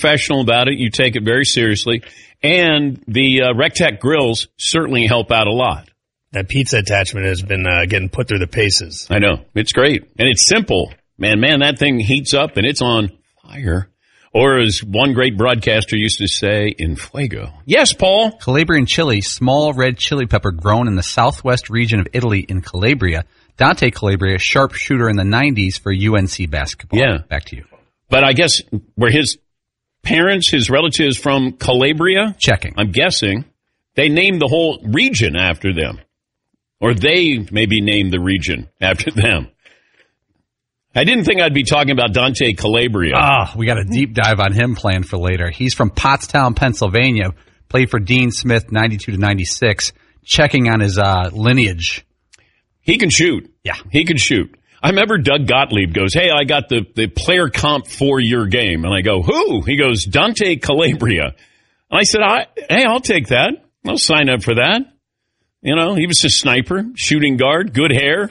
professional about it. You take it very seriously. And the Rectech grills certainly help out a lot. That pizza attachment has been getting put through the paces. I know. It's great. And it's simple. Man, that thing heats up and it's on fire. Or as one great broadcaster used to say, in fuego. Yes, Paul? Calabrian chili, small red chili pepper grown in the southwest region of Italy in Calabria. Dante Calabria, sharpshooter in the 90s for UNC basketball. Yeah. Back to you. But I guess were his parents, his relatives from Calabria? Checking. I'm guessing. They named the whole region after them. Or they maybe named the region after them. I didn't think I'd be talking about Dante Calabria. We got a deep dive on him planned for later. He's from Pottstown, Pennsylvania. Played for Dean Smith, 92 to 96. Checking on his lineage. He can shoot. Yeah. He can shoot. I remember Doug Gottlieb goes, hey, I got the player comp for your game. And I go, who? He goes, Dante Calabria. And I said, hey, I'll take that. I'll sign up for that. You know, he was a sniper, shooting guard, good hair.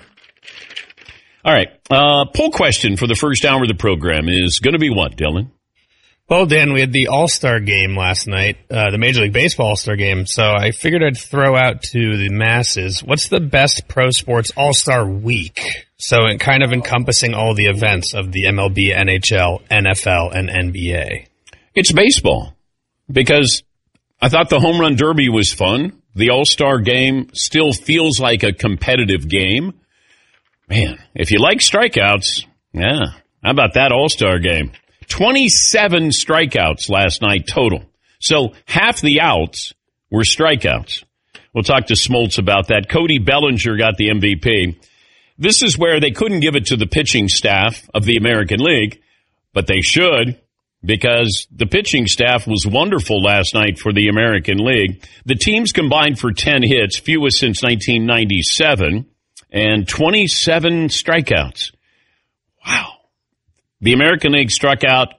All right. Poll question for the first hour of the program is going to be what, Dylan? Well, Dan, we had the All-Star game last night, the Major League Baseball All-Star game, so I figured I'd throw out to the masses, what's the best pro sports All-Star week? So it kind of encompassing all the events of the MLB, NHL, NFL, and NBA. It's baseball, because I thought the Home Run Derby was fun. The All-Star game still feels like a competitive game. Man, if you like strikeouts, yeah, how about that All-Star game? 27 strikeouts last night total. So half the outs were strikeouts. We'll talk to Smoltz about that. Cody Bellinger got the MVP. This is where they couldn't give it to the pitching staff of the American League, but they should, because the pitching staff was wonderful last night for the American League. The teams combined for 10 hits, fewest since 1997, and 27 strikeouts. Wow. The American League struck out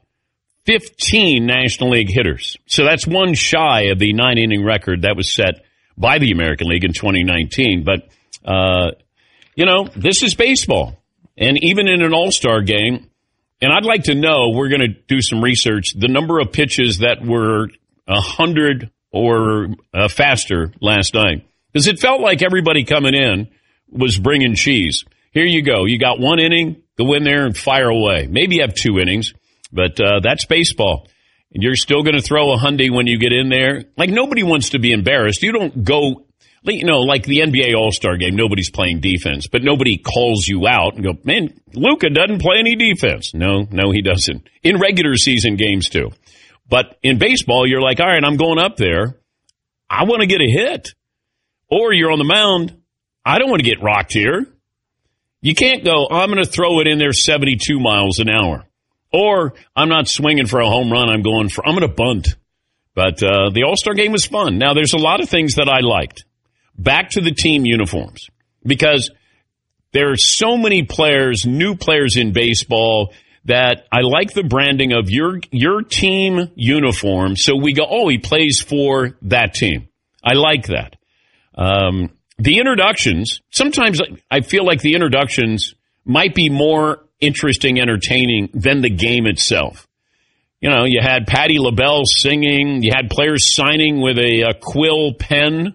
15 National League hitters. So that's one shy of the 9-inning record that was set by the American League in 2019. But, this is baseball. And even in an all-star game, and I'd like to know, we're going to do some research, the number of pitches that were 100 or faster last night. Because it felt like everybody coming in was bringing cheese. Here you go. You got one inning, go in there and fire away. Maybe you have 2 innings, but that's baseball. And you're still going to throw a hundy when you get in there. Like, nobody wants to be embarrassed. You don't go, like the NBA All-Star game, nobody's playing defense, but nobody calls you out and go, man, Luka doesn't play any defense. No, he doesn't. In regular season games, too. But in baseball, you're like, all right, I'm going up there. I want to get a hit. Or you're on the mound. I don't want to get rocked here. You can't go, I'm going to throw it in there 72 miles an hour. Or I'm not swinging for a home run. I'm going to bunt. But the All-Star game was fun. Now, there's a lot of things that I liked. Back to the team uniforms. Because there are so many players, new players in baseball, that I like the branding of your team uniform. So we go, oh, he plays for that team. I like that. The introductions, sometimes I feel like the introductions might be more interesting, entertaining than the game itself. You had Patti LaBelle singing, you had players signing with a quill pen,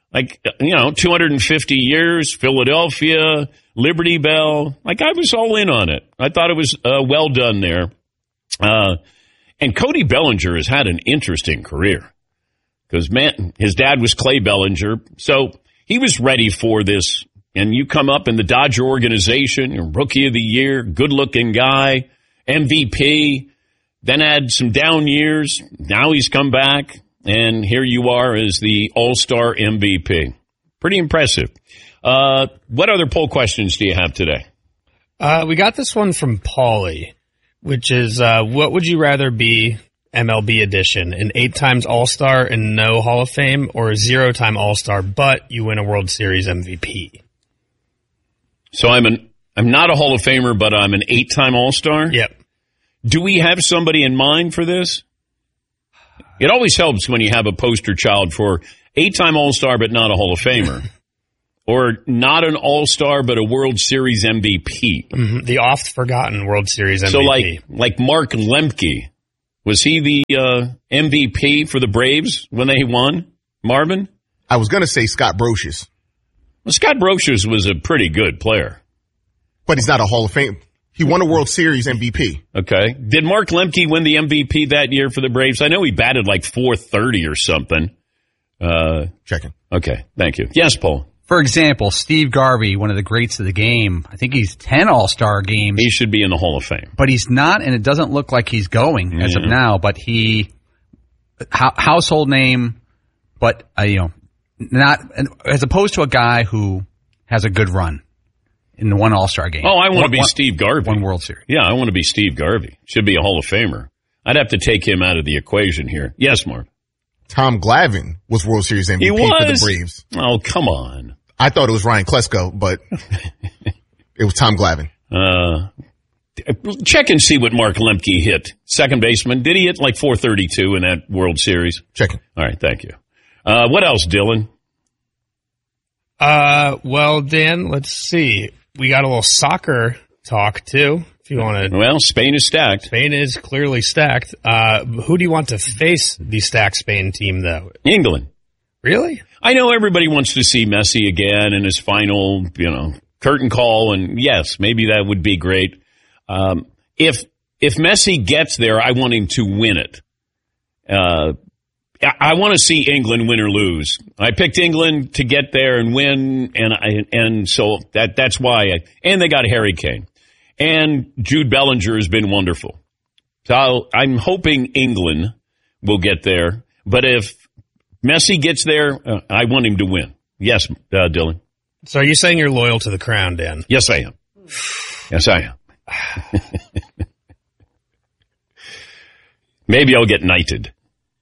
250 years, Philadelphia, Liberty Bell. I was all in on it. I thought it was well done there. And Cody Bellinger has had an interesting career because, man, his dad was Clay Bellinger, so he was ready for this. And you come up in the Dodger organization, Rookie of the Year, good-looking guy, MVP, then had some down years. Now he's come back, and here you are as the All-Star MVP. Pretty impressive. What other poll questions do you have today? We got this one from Paulie, which is, what would you rather be, MLB edition, an 8-times All-Star and no Hall of Fame, or a 0-time All-Star but you win a World Series MVP? So I'm not a Hall of Famer, but I'm an 8-time All-Star? Yep. Do we have somebody in mind for this? It always helps when you have a poster child for 8-time All-Star but not a Hall of Famer. Or not an All-Star but a World Series MVP. Mm-hmm. The oft-forgotten World Series MVP. So like Mark Lemke. Was he the MVP for the Braves when they won, Marvin? I was going to say Scott Brosius. Well, Scott Brosius was a pretty good player. But he's not a Hall of Fame. He won a World Series MVP. Okay. Did Mark Lemke win the MVP that year for the Braves? I know he batted like .430 or something. Checking. Okay. Thank you. Yes, Paul. For example, Steve Garvey, one of the greats of the game. I think he's 10 All-Star games. He should be in the Hall of Fame. But he's not, and it doesn't look like he's going as of now. But household name, but, not, as opposed to a guy who has a good run in the one All-Star game. Oh, I want to be Steve Garvey. One World Series. Yeah, I want to be Steve Garvey. Should be a Hall of Famer. I'd have to take him out of the equation here. Yes, Mark. Tom Glavine was World Series MVP for the Braves. Oh, come on. I thought it was Ryan Klesko, but it was Tom Glavine. Check and see what Mark Lemke hit. Second baseman. Did he hit like .432 in that World Series? Checking. All right, thank you. What else, Dylan? Well, Dan, let's see. We got a little soccer talk, too, if you want to. Well, Spain is stacked. Spain is clearly stacked. Who do you want to face the stacked Spain team, though? England. Really? I know everybody wants to see Messi again in his final, curtain call, and yes, maybe that would be great. If Messi gets there, I want him to win it. I want to see England win or lose. I picked England to get there and win, and so that's why. And they got Harry Kane, and Jude Bellinger has been wonderful. So I'm hoping England will get there. But if Messi gets there, I want him to win. Yes, Dylan. So are you saying you're loyal to the crown, Dan? Yes, I am. Yes, I am. Maybe I'll get knighted.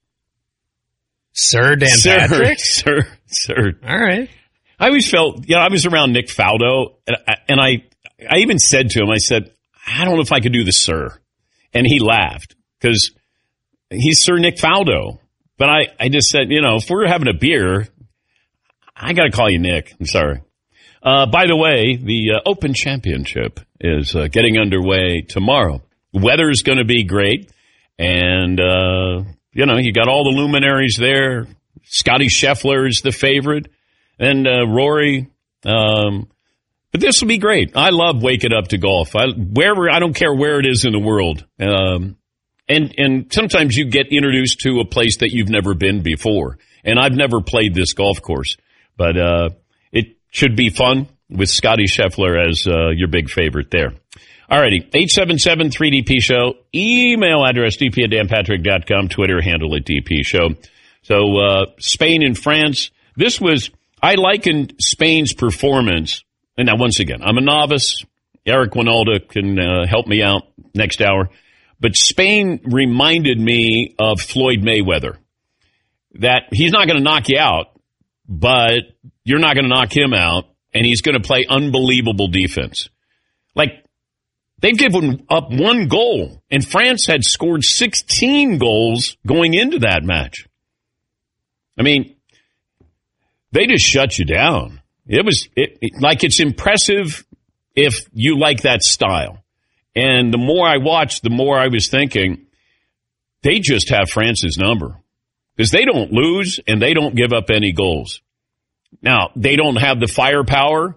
Sir Dan Patrick? Sir. All right. I always felt, I was around Nick Faldo, and I even said to him, I said, I don't know if I could do the sir. And he laughed, because he's Sir Nick Faldo. But I just said, if we're having a beer, I got to call you Nick. I'm sorry. By the way, the Open Championship is getting underway tomorrow. Weather's going to be great, and you got all the luminaries there. Scotty Scheffler's the favorite, and Rory. But this will be great. I love waking up to golf. I don't care where it is in the world. And sometimes you get introduced to a place that you've never been before. And I've never played this golf course, but it should be fun with Scotty Scheffler as your big favorite there. Alrighty, 877-3DP-SHOW, email address dp@danpatrick.com, Twitter handle at DP Show. So Spain and France, I likened Spain's performance, and now once again, I'm a novice. Eric Winalda can help me out next hour. But Spain reminded me of Floyd Mayweather, that he's not going to knock you out, but you're not going to knock him out, and he's going to play unbelievable defense. Like, they've given up one goal, and France had scored 16 goals going into that match. I mean, they just shut you down. It's impressive if you like that style. And the more I watched, the more I was thinking, they just have France's number. Because they don't lose and they don't give up any goals. Now, they don't have the firepower,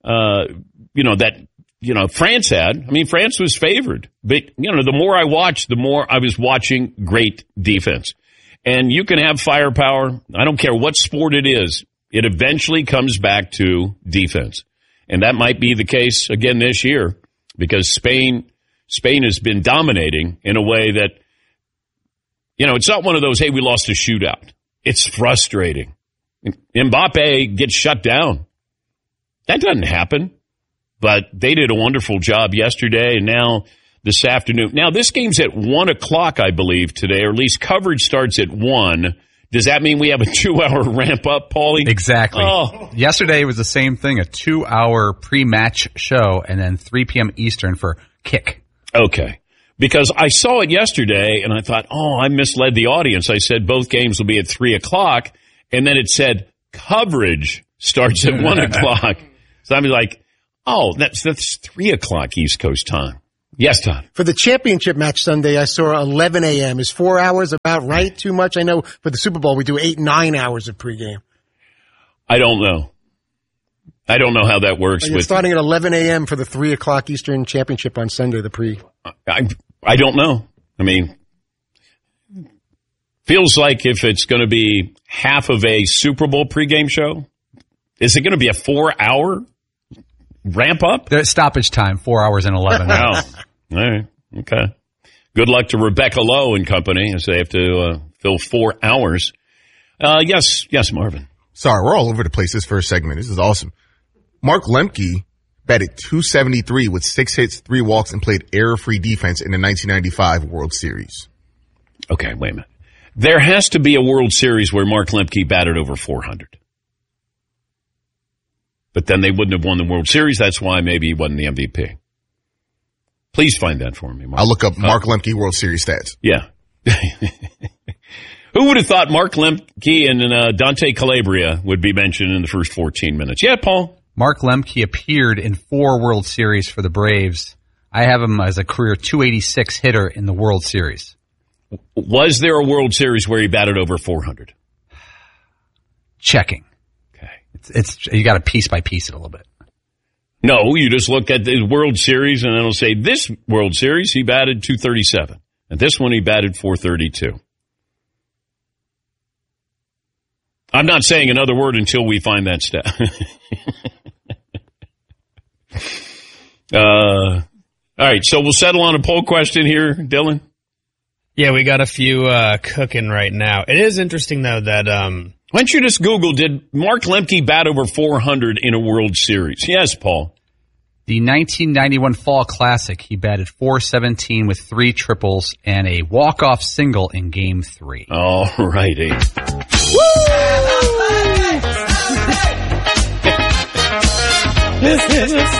that France had. I mean, France was favored. But, the more I watched, the more I was watching great defense. And you can have firepower. I don't care what sport it is. It eventually comes back to defense. And that might be the case again this year. Because Spain has been dominating in a way that, it's not one of those, hey, we lost a shootout. It's frustrating. Mbappe gets shut down. That doesn't happen. But they did a wonderful job yesterday and now this afternoon. Now, this game's at 1 o'clock, I believe, today, or at least coverage starts at 1. Does that mean we have a 2-hour ramp up, Paulie? Exactly. Oh. Yesterday was the same thing, a 2-hour pre-match show, and then 3 p.m. Eastern for kick. Okay. Because I saw it yesterday, and I thought, I misled the audience. I said both games will be at 3 o'clock, and then it said coverage starts at 1 o'clock. So I was like, that's 3 o'clock East Coast time. Yes, Todd. For the championship match Sunday, I saw 11 a.m. Is 4 hours about right? Too much? I know for the Super Bowl we do 8-9 hours of pregame. I don't know. I don't know how that works. It's starting at 11 a.m. for the 3 o'clock Eastern championship on Sunday, the pre. I don't know. I mean, feels like if it's going to be half of a Super Bowl pregame show, is it going to be a 4-hour ramp up? The stoppage time, 4 hours and 11 minutes. Wow. All right. Okay. Good luck to Rebecca Lowe and company as they have to fill 4 hours. Yes, Marvin. Sorry, we're all over the place this first segment. This is awesome. Mark Lemke batted .273 with 6 hits, 3 walks, and played error-free defense in the 1995 World Series. Okay, wait a minute. There has to be a World Series where Mark Lemke batted over 400. But then they wouldn't have won the World Series. That's why maybe he wasn't the MVP. Please find that for me, Mark. I'll look up Mark Lemke World Series stats. Yeah. Who would have thought Mark Lemke and Dante Calabria would be mentioned in the first 14 minutes? Yeah, Paul? Mark Lemke appeared in 4 World Series for the Braves. I have him as a career .286 hitter in the World Series. Was there a World Series where he batted over 400? Checking. Okay. It's you got to piece by piece it a little bit. No, you just look at the World Series and it'll say this World Series he batted .237. And this one he batted .432. I'm not saying another word until we find that stat. All right, so we'll settle on a poll question here, Dylan. Yeah, we got a few cooking right now. It is interesting, though, that... Why don't you just Google, did Mark Lemke bat over 400 in a World Series? Yes, Paul. The 1991 Fall Classic, he batted .417 with 3 triples and a walk-off single in Game 3. All righty. Woo! This is a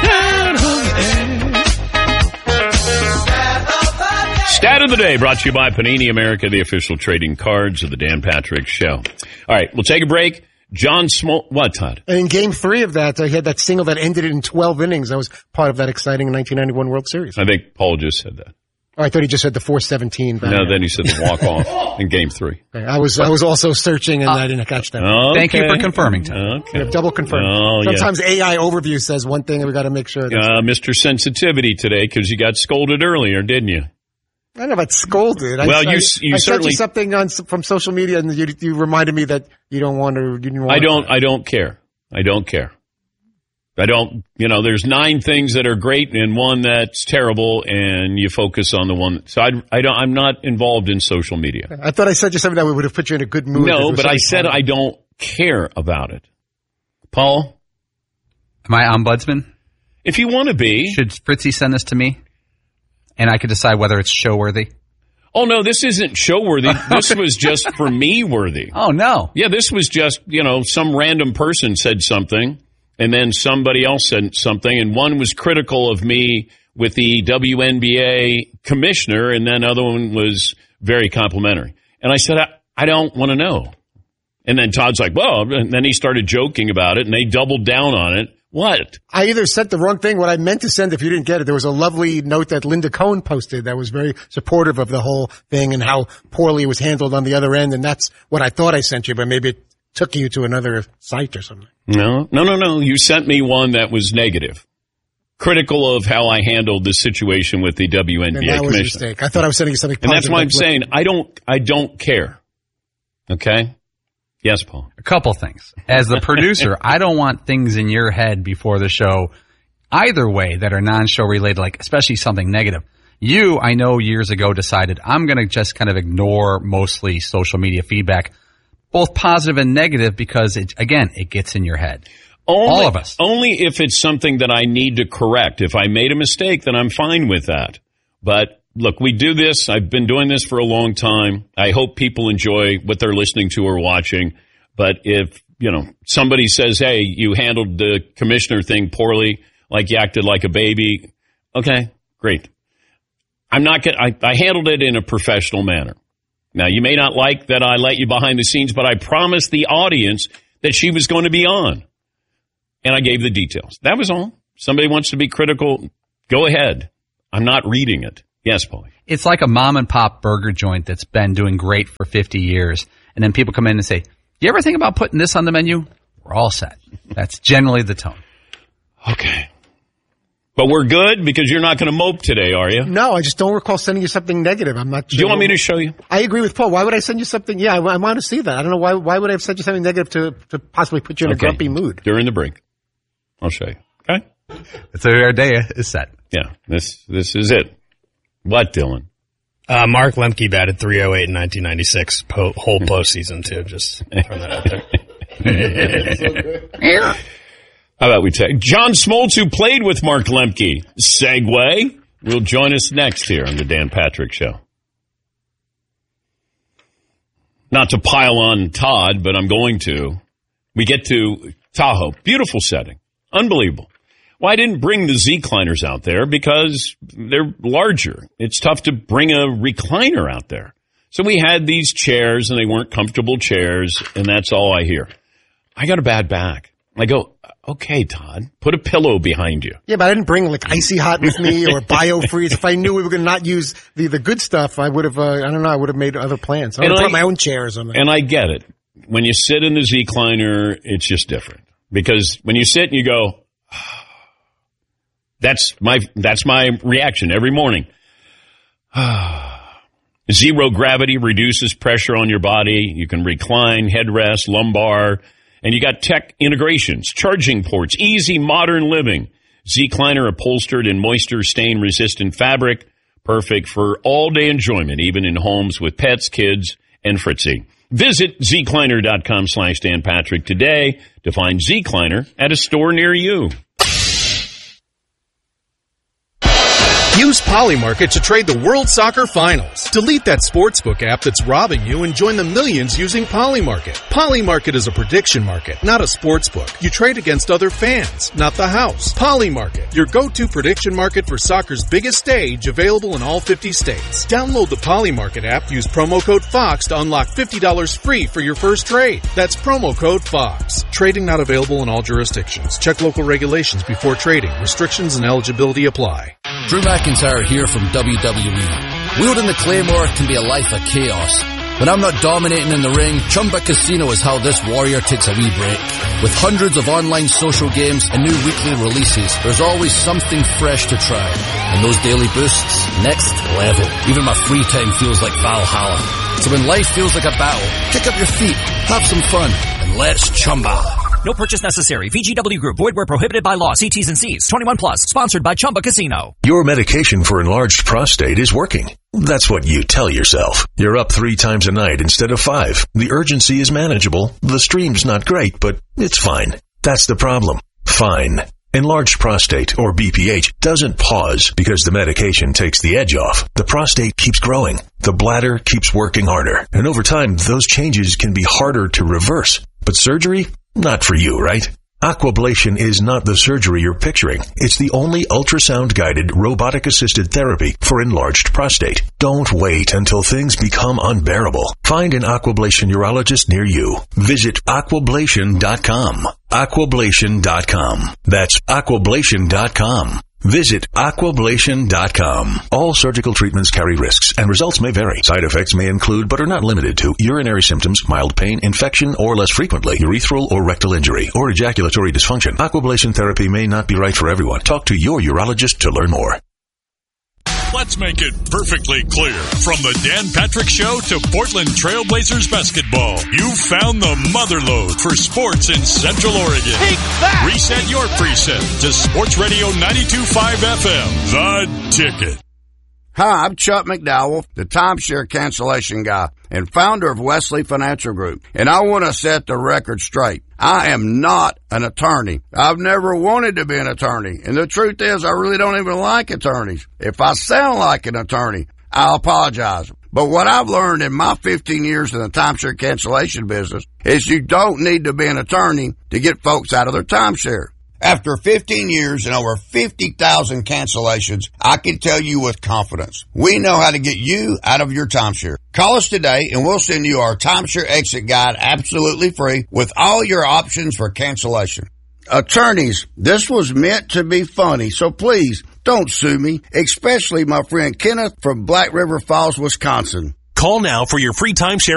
Stat of the day brought to you by Panini America, the official trading cards of the Dan Patrick Show. All right, we'll take a break. John Smoltz, what, Todd? And in Game 3 of that, he had that single that ended it in 12 innings. That was part of that exciting 1991 World Series. I think Paul just said that. Oh, I thought he just said the .417. No, then he said the walk-off in Game 3. Okay, I was also searching and I didn't catch that. Okay. Thank you for confirming, Tom. Okay. Yeah, double confirm. Oh, Sometimes AI overview says one thing and we got to make sure. Mr. Sensitivity today because you got scolded earlier, didn't you? I don't know about scolded. Well, you I certainly sent you something from social media, and you reminded me that you don't want to. You didn't want I don't care. I don't care. I don't. You know, there's 9 things that are great and 1 that's terrible, and you focus on the one. So I'm not involved in social media. I thought I said you something that would have put you in a good mood. No, but I said I don't care about it. Paul, am I ombudsman? If you want to be, should Fritzy send this to me? And I could decide whether it's show-worthy? Oh, no, this isn't show-worthy. This was just for me-worthy. Oh, no. Yeah, this was just, some random person said something, and then somebody else said something, and one was critical of me with the WNBA commissioner, and then other one was very complimentary. And I said, I don't want to know. And then Todd's like, well, and then he started joking about it, and they doubled down on it. What? I either sent the wrong thing. What I meant to send, if you didn't get it, there was a lovely note that Linda Cohn posted that was very supportive of the whole thing and how poorly it was handled on the other end. And that's what I thought I sent you, but maybe it took you to another site or something. No. You sent me one that was negative. Critical of how I handled the situation with the WNBA and that was commissioner. A mistake. I thought I was sending you something positive. And that's why I'm saying I don't care. Okay? Yes, Paul. A couple things. As the producer, I don't want things in your head before the show either way that are non-show related, like especially something negative. You, I know years ago decided I'm going to just kind of ignore mostly social media feedback, both positive and negative, because it gets in your head. All of us. Only if it's something that I need to correct. If I made a mistake, then I'm fine with that. But look, we do this. I've been doing this for a long time. I hope people enjoy what they're listening to or watching. But if, somebody says, hey, you handled the commissioner thing poorly, like you acted like a baby, okay, great. I handled it in a professional manner. Now, you may not like that I let you behind the scenes, but I promised the audience that she was going to be on. And I gave the details. That was all. Somebody wants to be critical, go ahead. I'm not reading it. Yes, Paulie. It's like a mom and pop burger joint that's been doing great for 50 years. And then people come in and say, you ever think about putting this on the menu? We're all set. That's generally the tone. Okay. But we're good because you're not going to mope today, are you? No, I just don't recall sending you something negative. I'm not sure. Do you want me to show you? I agree with Paul. Why would I send you something? Yeah, I want to see that. I don't know why would I have sent you something negative to possibly put you in a grumpy mood? During the break. I'll show you. Okay? So our day is set. Yeah, this is it. What, Dylan? Mark Lemke batted .308 in 1996, whole postseason too. Just throwing that out there. How about we take John Smoltz, who played with Mark Lemke? Segue. Will join us next here on the Dan Patrick Show. Not to pile on Todd, but I'm going to. We get to Tahoe. Beautiful setting. Unbelievable. Well, I didn't bring the Z-Cliners out there because they're larger. It's tough to bring a recliner out there. So we had these chairs, and they weren't comfortable chairs, and that's all I hear. I got a bad back. I go, okay, Todd, put a pillow behind you. Yeah, but I didn't bring like Icy Hot with me or BioFreeze. If I knew we were going to not use the good stuff, I would have, I would have made other plans. I would have brought my own chair or something. And I get it. When you sit in the Z-Cliner, it's just different. Because when you sit and you go, that's my reaction every morning. Zero gravity reduces pressure on your body. You can recline, headrest, lumbar. And you got tech integrations, charging ports, easy modern living. Z-Cliner upholstered in moisture stain resistant fabric, perfect for all day enjoyment, even in homes with pets, kids, and Fritzy. Visit zcliner.com/Dan Patrick today to find Z-Cliner at a store near you. Use Polymarket to trade the World Soccer Finals. Delete that sportsbook app that's robbing you and join the millions using Polymarket. Polymarket is a prediction market, not a sportsbook. You trade against other fans, not the house. Polymarket, your go-to prediction market for soccer's biggest stage, available in all 50 states. Download the Polymarket app, use promo code FOX to unlock $50 free for your first trade. That's promo code FOX. Trading not available in all jurisdictions. Check local regulations before trading. Restrictions and eligibility apply. Drew McIntyre here from WWE. Wielding the Claymore can be a life of chaos. When I'm not dominating in the ring, Chumba Casino is how this warrior takes a wee break. With hundreds of online social games and new weekly releases, there's always something fresh to try. And those daily boosts, next level. Even my free time feels like Valhalla. So when life feels like a battle, kick up your feet, have some fun, and let's Chumba. No purchase necessary. VGW Group. Void where prohibited by law. See T's and C's. 21 plus. Sponsored by Chumba Casino. Your medication for enlarged prostate is working. That's what you tell yourself. You're up 3 times a night instead of 5. The urgency is manageable. The stream's not great, but it's fine. That's the problem. Fine. Enlarged prostate, or BPH, doesn't pause because the medication takes the edge off. The prostate keeps growing. The bladder keeps working harder. And over time, those changes can be harder to reverse. But surgery? Not for you, right? Aquablation is not the surgery you're picturing. It's the only ultrasound-guided, robotic-assisted therapy for enlarged prostate. Don't wait until things become unbearable. Find an Aquablation urologist near you. Visit aquablation.com. Aquablation.com. That's aquablation.com. Visit aquablation.com. All surgical treatments carry risks, and results may vary. Side effects may include, but are not limited to, urinary symptoms, mild pain, infection, or less frequently, urethral or rectal injury, or ejaculatory dysfunction. Aquablation therapy may not be right for everyone. Talk to your urologist to learn more. Let's make it perfectly clear. From the Dan Patrick Show to Portland Trailblazers basketball, you found the motherlode for sports in Central Oregon. Take that! Reset your preset to Sports Radio 92.5 FM, The Ticket. Hi, I'm Chuck McDowell, the timeshare cancellation guy and founder of Wesley Financial Group. And I want to set the record straight. I am not an attorney. I've never wanted to be an attorney. And the truth is, I really don't even like attorneys. If I sound like an attorney, I apologize. But what I've learned in my 15 years in the timeshare cancellation business is you don't need to be an attorney to get folks out of their timeshare. After 15 years and over 50,000 cancellations, I can tell you with confidence, we know how to get you out of your timeshare. Call us today and we'll send you our timeshare exit guide absolutely free with all your options for cancellation. Attorneys, this was meant to be funny, so please don't sue me, especially my friend Kenneth from Black River Falls, Wisconsin. Call now for your free timeshare